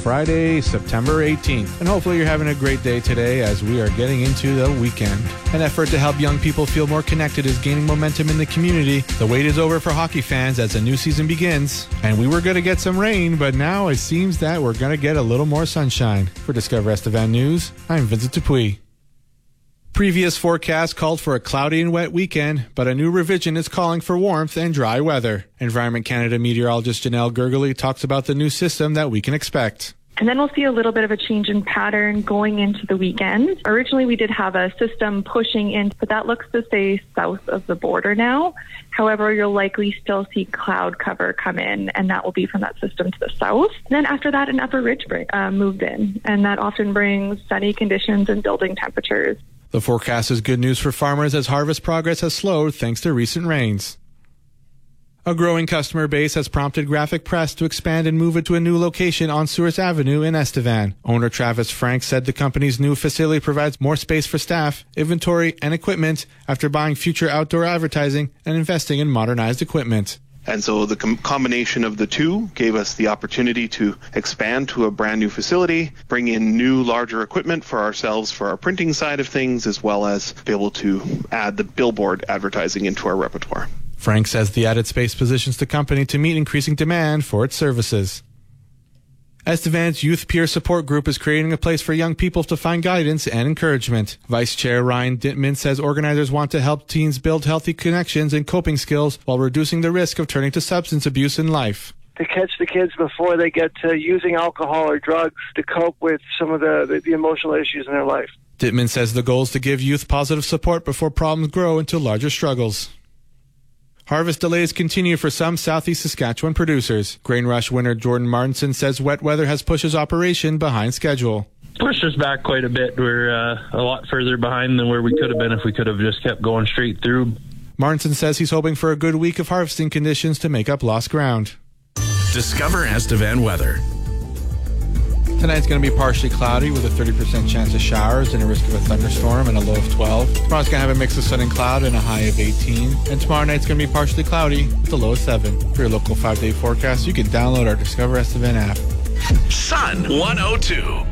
Friday, September 18th. And hopefully you're having a great day today as we are getting into the weekend. An effort to help young people feel more connected is gaining momentum in the community. The wait is over for hockey fans as the new season begins. And we were going to get some rain, but now it seems that we're going to get a little more sunshine. For Discover Estevan News, I'm Vincent Dupuis. Previous forecast called for a cloudy and wet weekend, but a new revision is calling for warmth and dry weather. Environment Canada meteorologist Janelle Gergely talks about the new system that we can expect. And then we'll see a little bit of a change in pattern going into the weekend. Originally, we did have a system pushing in, but that looks to stay south of the border now. However, you'll likely still see cloud cover come in, and that will be from that system to the south. And then after that, an upper ridge moved in, and that often brings sunny conditions and building temperatures. The forecast is good news for farmers as harvest progress has slowed thanks to recent rains. A growing customer base has prompted Graphic Press to expand and move it to a new location on Sewers Avenue in Estevan. Owner Travis Frank said the company's new facility provides more space for staff, inventory, and equipment after buying future outdoor advertising and investing in modernized equipment. And so the combination of the two gave us the opportunity to expand to a brand new facility, bring in new, larger equipment for ourselves for our printing side of things, as well as be able to add the billboard advertising into our repertoire. Frank says the added space positions the company to meet increasing demand for its services. Estevan's Youth Peer Support Group is creating a place for young people to find guidance and encouragement. Vice Chair Ryan Dittman says organizers want to help teens build healthy connections and coping skills while reducing the risk of turning to substance abuse in life. To catch the kids before they get to using alcohol or drugs to cope with some of the emotional issues in their life. Dittman says the goal is to give youth positive support before problems grow into larger struggles. Harvest delays continue for some southeast Saskatchewan producers. Grain Rush winner Jordan Martinson says wet weather has pushed his operation behind schedule. Pushed us back quite a bit. We're a lot further behind than where we could have been if we could have just kept going straight through. Martinson says he's hoping for a good week of harvesting conditions to make up lost ground. Discover Estevan weather. Tonight's going to be partially cloudy with a 30% chance of showers and a risk of a thunderstorm and a low of 12. Tomorrow's going to have a mix of sun and cloud and a high of 18. And tomorrow night's going to be partially cloudy with a low of 7. For your local 5-day forecast, you can download our Discover Estevan app. Sun 102.